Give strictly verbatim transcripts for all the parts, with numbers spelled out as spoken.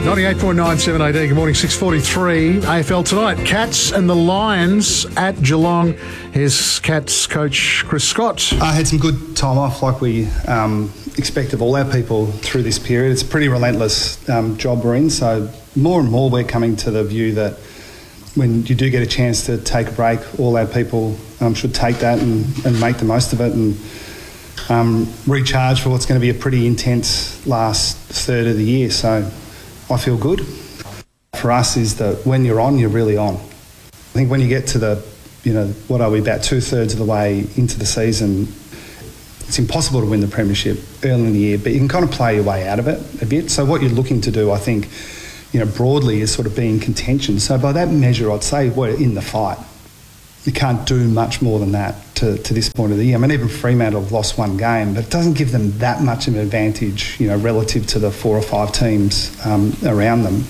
ninety-eight point nine seven A D. Good morning, six forty-three. A F L tonight. Cats and the Lions at Geelong. Here's Cats coach Chris Scott. I had some good time off like we um, expect of all our people through this period. It's a pretty relentless um, job we're in, so more and more we're coming to the view that when you do get a chance to take a break, all our people um, should take that and, and make the most of it and um, recharge for what's going to be a pretty intense last third of the year. So I feel good. For us is that when you're on, you're really on. I think when you get to the, you know, what are we, about two-thirds of the way into the season, it's impossible to win the premiership early in the year, but you can kind of play your way out of it a bit. So what you're looking to do, I think, you know, broadly is sort of be in contention. So by that measure, I'd say we're in the fight. You can't do much more than that to, to this point of the year. I mean, even Fremantle have lost one game, but it doesn't give them that much of an advantage, you know, relative to the four or five teams um, around them.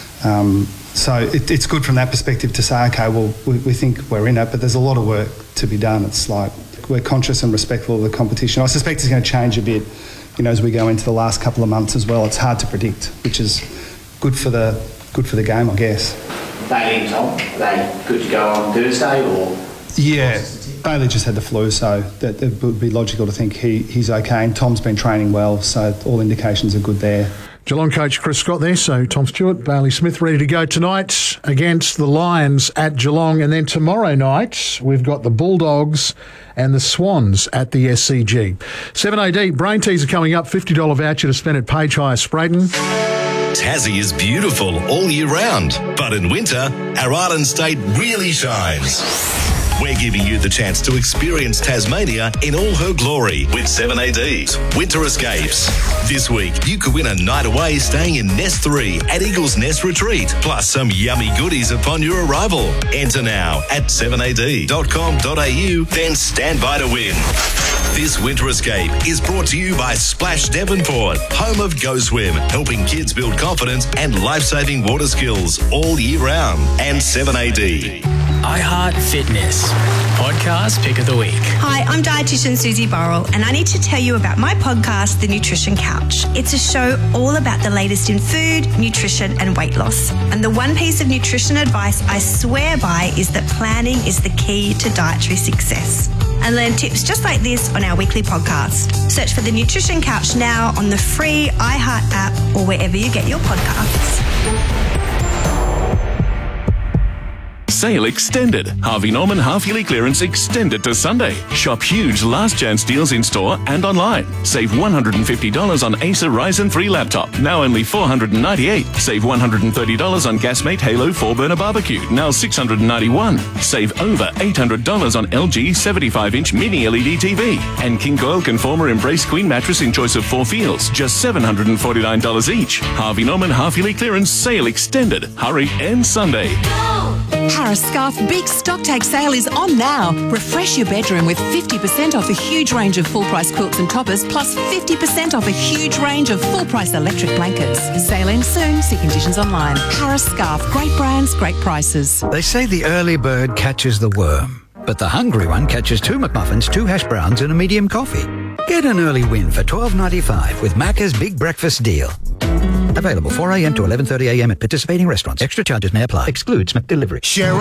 Um, so it, it's good from that perspective to say, okay, well, we, we think we're in it, but there's a lot of work to be done. It's like we're conscious and respectful of the competition. I suspect it's going to change a bit, you know, as we go into the last couple of months as well. It's hard to predict, which is good for the good for the game, I guess. Bailey and Tom, are they good to go on Thursday or? Yeah, Bailey just had the flu, so that it would be logical to think he, he's okay. And Tom's been training well, so all indications are good there. Geelong coach Chris Scott there, so Tom Stewart, Bailey Smith ready to go tonight against the Lions at Geelong. And then tomorrow night, we've got the Bulldogs and the Swans at the S C G. seven A D, Brain Teas are coming up, fifty dollars voucher to spend at Page Hire Sprayton. Tassie is beautiful all year round, but in winter, our island state really shines. We're giving you the chance to experience Tasmania in all her glory with seven A D's Winter Escapes. This week, you could win a night away staying in Nest three at Eagle's Nest Retreat, plus some yummy goodies upon your arrival. Enter now at seven A D dot com dot A U, then stand by to win. This Winter Escape is brought to you by Splash Devonport, home of Go Swim, helping kids build confidence and life-saving water skills all year round. And seven A D. iHeart Fitness, podcast pick of the week. Hi, I'm dietitian Susie Burrell, and I need to tell you about my podcast, The Nutrition Couch. It's a show all about the latest in food, nutrition, and weight loss. And the one piece of nutrition advice I swear by is that planning is the key to dietary success. And learn tips just like this on our weekly podcast. Search for The Nutrition Couch now on the free iHeart app or wherever you get your podcasts. Sale extended. Harvey Norman half-yearly clearance extended to Sunday. Shop huge last chance deals in store and online. Save one hundred fifty dollars on Acer Ryzen three laptop, now only four hundred ninety-eight dollars. Save one hundred thirty dollars on Gasmate Halo four burner barbecue, now six hundred ninety-one dollars. Save over eight hundred dollars on L G seventy-five inch mini L E D T V. And King Coil Conformer Embrace Queen mattress in choice of four feels, just seven hundred forty-nine dollars each. Harvey Norman half-yearly clearance sale extended. Hurry, ends Sunday. Harris Scarf Big Stock Take Sale is on now. Refresh your bedroom with fifty percent off a huge range of full-price quilts and toppers, plus fifty percent off a huge range of full-price electric blankets. Sale ends soon. See conditions online. Harris Scarf. Great brands, great prices. They say the early bird catches the worm, but the hungry one catches two McMuffins, two hash browns and a medium coffee. Get an early win for twelve ninety-five with Macca's Big Breakfast Deal. Available four a.m. to eleven thirty a.m. at participating restaurants. Extra charges may apply. Excludes McDelivery. Share